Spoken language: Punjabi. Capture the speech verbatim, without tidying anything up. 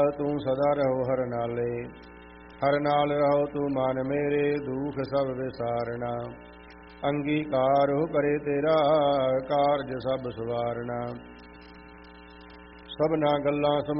ਤੂੰ ਸਦਾ ਰਹੋ ਹਰ ਨਾਲੇ, ਹਰ ਨਾਲ ਰਹੋ ਤੂੰ ਮਨ ਮੇਰੇ, ਦੁਖ ਸਭ ਵਿਸਾਰਣਾ। ਅੰਗੀਕਾਰ ਹੋ ਕਰੇ ਤੇਰਾ, ਕਾਰਜ ਸਭ ਸਵਾਰਣਾ। ਸਭਨਾ ਗੱਲਾਂ